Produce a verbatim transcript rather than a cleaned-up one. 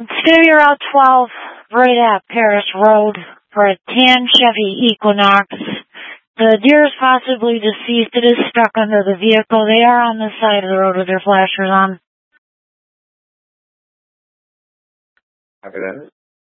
Stevie Route twelve, right at Paris Road, for a tan Chevy Equinox. The deer is possibly deceased. It is stuck under the vehicle. They are on the side of the road with their flashers on. Copy that.